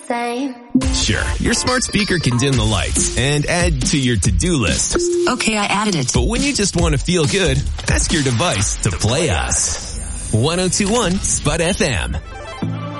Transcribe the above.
same. Sure, your smart speaker can dim the lights and add to your to-do list. Okay, I added it. But when you just want to feel good, ask your device to play us. 102.1 Spud FM.